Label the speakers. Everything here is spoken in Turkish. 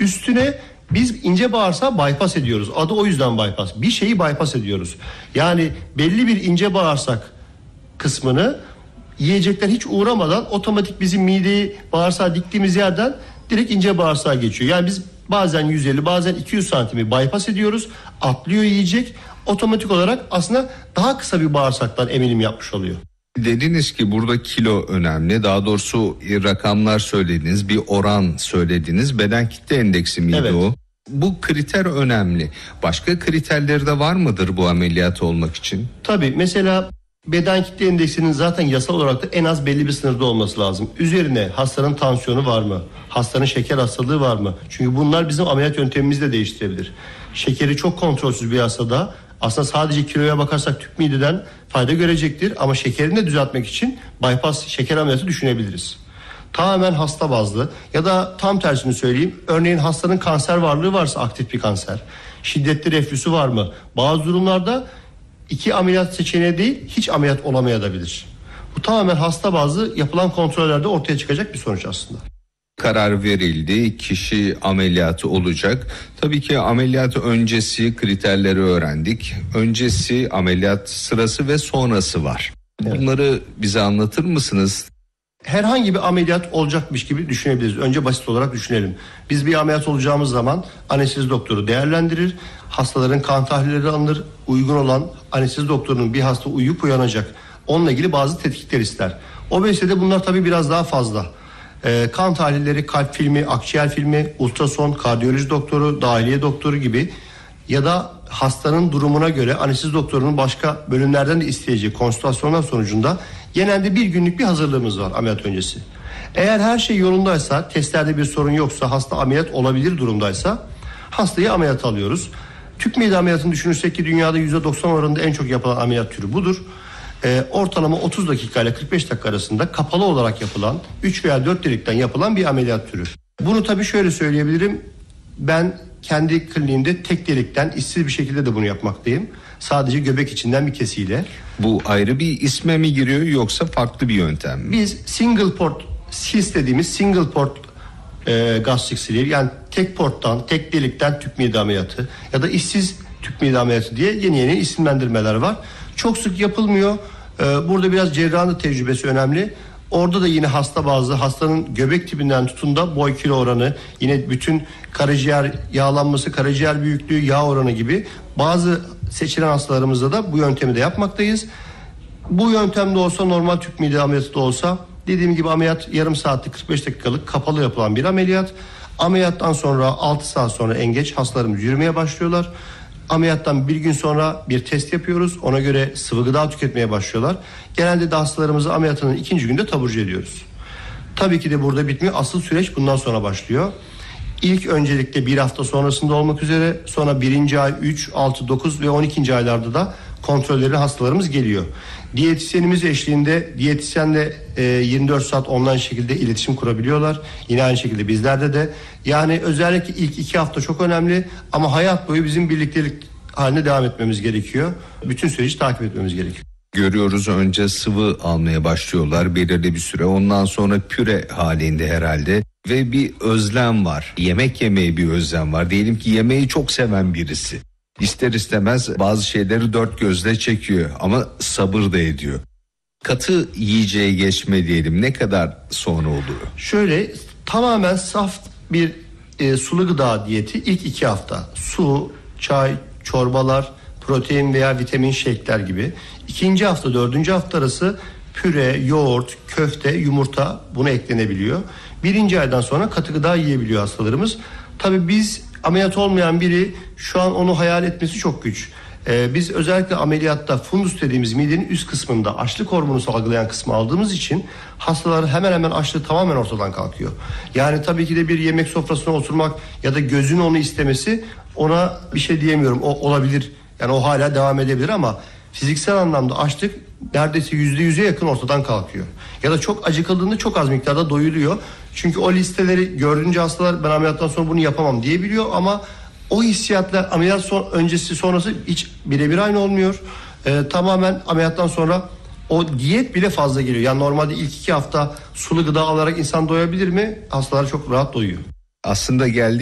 Speaker 1: Üstüne biz ince bağırsağı bypass ediyoruz. Adı o yüzden bypass. Bir şeyi bypass ediyoruz. Yani belli bir ince bağırsak kısmını yiyecekler hiç uğramadan otomatik bizim mideyi bağırsağı diktiğimiz yerden direkt ince bağırsağa geçiyor. Yani biz bazen 150 bazen 200 santimi bypass ediyoruz. Atlıyor yiyecek. Otomatik olarak aslında daha kısa bir bağırsaktan emilim yapmış oluyor.
Speaker 2: Dediniz ki burada kilo önemli. Daha doğrusu rakamlar söylediniz, bir oran söylediniz. Beden kitle endeksi miydi
Speaker 1: Evet.
Speaker 2: o? Bu kriter önemli. Başka kriterleri de var mıdır bu ameliyat olmak için?
Speaker 1: Tabii mesela beden kitle endeksinin zaten yasal olarak da en az belli bir sınırda olması lazım. Üzerine hastanın tansiyonu var mı? Hastanın şeker hastalığı var mı? Çünkü bunlar bizim ameliyat yöntemimizi de değiştirebilir. Şekeri çok kontrolsüz bir hastada aslında sadece kiloya bakarsak tüp mideden fayda görecektir. Ama şekerini de düzeltmek için bypass şeker ameliyatı düşünebiliriz. Tamamen hasta bazlı ya da tam tersini söyleyeyim. Örneğin hastanın kanser varlığı varsa aktif bir kanser. Şiddetli reflüsü var mı? Bazı durumlarda 2 ameliyat seçeneği değil hiç ameliyat olamayabilir. Bu tamamen hasta bazlı yapılan kontrollerde ortaya çıkacak bir sonuç aslında.
Speaker 2: Karar verildi, kişi ameliyatı olacak. Tabii ki ameliyat öncesi kriterleri öğrendik. Öncesi, ameliyat sırası ve sonrası var.
Speaker 1: Evet.
Speaker 2: Bunları bize anlatır mısınız?
Speaker 1: Herhangi bir ameliyat olacakmış gibi düşünebiliriz. Önce basit olarak düşünelim. Biz bir ameliyat olacağımız zaman anestezi doktoru değerlendirir. Hastaların kan tahlilleri alınır. Uygun olan anestezi doktorunun bir hasta uyuyup uyanacak. Onunla ilgili bazı tetkikler ister. OBS'de bunlar tabii biraz daha fazla. Kan tahlilleri, kalp filmi, akciğer filmi, ultrason, kardiyoloji doktoru, dahiliye doktoru gibi ya da hastanın durumuna göre anestezi doktorunun başka bölümlerden de isteyeceği konsültasyonlar sonucunda genelde bir günlük bir hazırlığımız var ameliyat öncesi. Eğer her şey yolundaysa, testlerde bir sorun yoksa, hasta ameliyat olabilir durumdaysa hastayı ameliyat alıyoruz. Tüp mide ameliyatını düşünürsek ki dünyada %90 oranında en çok yapılan ameliyat türü budur. Ortalama 30 dakika ile 45 dakika arasında kapalı olarak yapılan 3 veya 4 delikten yapılan bir ameliyat türü. Bunu tabii şöyle söyleyebilirim. Ben kendi kliniğimde tek delikten işsiz bir şekilde de bunu yapmaktayım. Sadece göbek içinden bir kesiyle.
Speaker 2: Bu ayrı bir isme mi giriyor yoksa farklı bir yöntem mi?
Speaker 1: Biz single port SIS dediğimiz single port gastric sleeve yani tek porttan, tek delikten tüp mide ameliyatı ya da işsiz tüp mide ameliyatı diye yeni yeni isimlendirmeler var. Çok sık yapılmıyor. Burada biraz cerrahın tecrübesi önemli. Orada da yine hasta bazlı hastanın göbek tipinden tutun da boy kilo oranı, yine bütün karaciğer yağlanması, karaciğer büyüklüğü, yağ oranı gibi bazı seçilen hastalarımızda da bu yöntemi de yapmaktayız. Bu yöntemde olsa, normal tüp mide ameliyatı da olsa, dediğim gibi ameliyat yarım saatlik 45 dakikalık kapalı yapılan bir ameliyat. Ameliyattan sonra 6 saat sonra en geç hastalarımız yürümeye başlıyorlar. Ameliyattan bir gün sonra bir test yapıyoruz. Ona göre sıvı gıda tüketmeye başlıyorlar. Genelde de hastalarımızı ameliyatının 2. günde taburcu ediyoruz. Tabii ki de burada bitmiyor. Asıl süreç bundan sonra başlıyor. İlk öncelikle bir hafta sonrasında olmak üzere, sonra 1. ay, 3, 6, 9 ve 12. aylarda da kontrolleri hastalarımız geliyor. Diyetisyenimiz eşliğinde diyetisyenle 24 saat online şekilde iletişim kurabiliyorlar. Yine aynı şekilde bizlerde de. Yani özellikle ilk 2 hafta çok önemli ama hayat boyu bizim birliktelik haline devam etmemiz gerekiyor. Bütün süreci takip etmemiz gerekiyor.
Speaker 2: Görüyoruz, önce sıvı almaya başlıyorlar belirli bir süre, ondan sonra püre halinde herhalde ve bir özlem var. Yemek yemeye bir özlem var. Diyelim ki yemeği çok seven birisi. İster istemez bazı şeyleri dört gözle çekiyor ama sabır da ediyor. Katı yiyeceğe geçme diyelim, ne kadar sonra oluyor?
Speaker 1: Şöyle tamamen saf bir sulu gıda diyeti ilk 2 hafta. Su, çay, çorbalar, protein veya vitamin shake'ler gibi. 2. hafta 4. hafta arası püre, yoğurt, köfte, yumurta buna eklenebiliyor. 1. aydan sonra katı gıda yiyebiliyor hastalarımız. Tabii biz ameliyat olmayan biri şu an onu hayal etmesi çok güç. Biz özellikle ameliyatta fundus dediğimiz midenin üst kısmında açlık hormonu salgılayan kısmı aldığımız için hastalar hemen hemen açlığı tamamen ortadan kalkıyor. Yani tabii ki de bir yemek sofrasına oturmak ya da gözün onu istemesi, ona bir şey diyemiyorum. O olabilir. Yani o hala devam edebilir ama fiziksel anlamda açlık neredeyse %100'e yakın ortadan kalkıyor. Ya da çok acıkıldığında çok az miktarda doyuluyor. Çünkü o listeleri gördüğünce hastalar ben ameliyattan sonra bunu yapamam diyebiliyor ama o hissiyatla ameliyat öncesi sonrası hiç birebir aynı olmuyor. Tamamen ameliyattan sonra o diyet bile fazla geliyor. Yani normalde ilk 2 hafta sulu gıda alarak insan doyabilir mi? Hastalar çok rahat doyuyor.
Speaker 2: Aslında geldi